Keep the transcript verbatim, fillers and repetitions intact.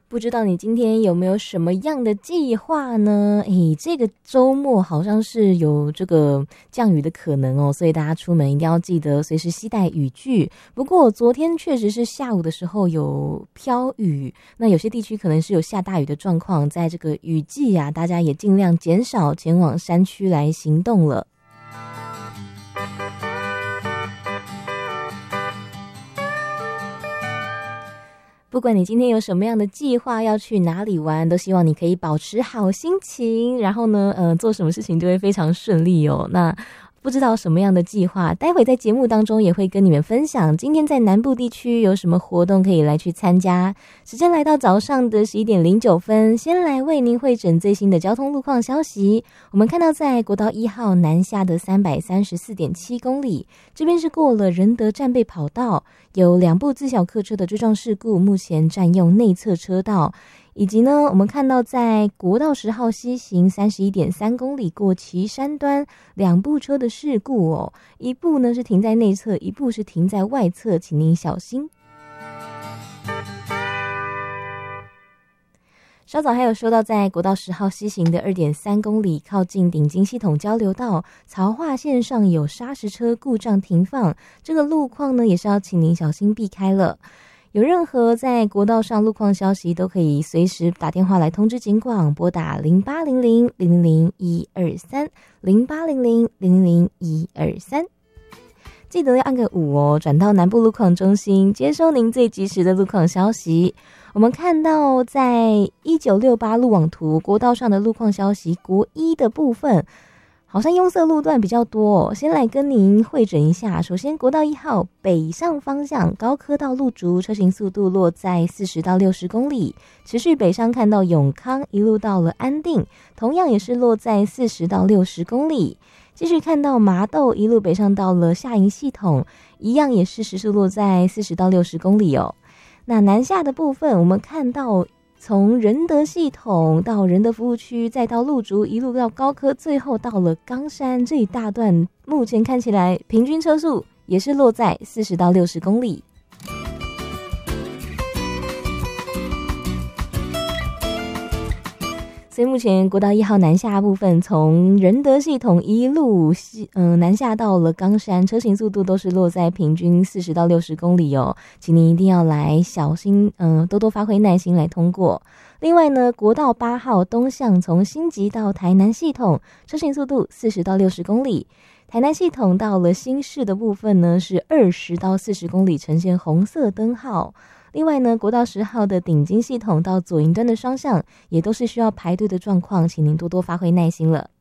不知道你今天有没有什么样的计划呢？诶，这个周末好像是有这个降雨的可能哦，所以大家出门一定要记得随时携带雨具。不过昨天确实是下午的时候有飘雨，那有些地区可能是有下大雨的状况，在这个雨季啊，大家也尽量减少前往山区来行动了。不管你今天有什么样的计划，要去哪里玩，都希望你可以保持好心情，然后呢，呃，做什么事情就会非常顺利哦。那不知道什么样的计划，待会在节目当中也会跟你们分享。今天在南部地区有什么活动可以来去参加？时间来到早上的十一点零九分，先来为您汇整最新的交通路况消息。我们看到在国道一号南下的三百三十四点七公里，这边是过了仁德战备跑道，有两部自小客车的追撞事故，目前占用内侧车道。以及呢，我们看到在国道十号西行三十一点三公里过旗山端，两部车的事故哦，一部呢是停在内侧，一部是停在外侧，请您小心。稍早还有说到，在国道十号西行的 二点三公里，靠近顶金系统交流道曹化线上有砂石车故障停放，这个路况呢也是要请您小心避开了。有任何在国道上路况消息，都可以随时打电话来通知警广，拨打零八零零零零一二三 零八零零零零一二三。记得要按个五哦，转到南部路况中心，接收您最及时的路况消息。我们看到在一九六八路网图国道上的路况消息，国一的部分好像拥塞路段比较多哦，先来跟您汇整一下。首先国道一号北上方向高科道路竹，车行速度落在四十到六十公里，持续北上看到永康，一路到了安定，同样也是落在四十到六十公里。继续看到麻豆，一路北上到了下营系统，一样也是时速落在四十到六十公里哦。那南下的部分，我们看到从仁德系统到仁德服务区，再到路竹，一路到高科，最后到了冈山，这一大段目前看起来平均车速也是落在四十到六十公里。所以目前国道一号南下部分，从仁德系统一路西嗯、呃、南下到了冈山，车行速度都是落在平均四十到六十公里哦，请您一定要来小心，嗯、呃、多多发挥耐心来通过。另外呢，国道八号东向从新集到台南系统，车行速度四十到六十公里。台南系统到了新市的部分呢，是二十到四十公里，呈现红色灯号。另外呢，国道十号的顶金系统到左营端的双向也都是需要排队的状况，请您多多发挥耐心了。